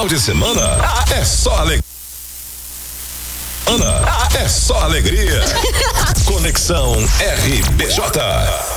final de semana é só alegria. É só alegria. Conexão RBJ.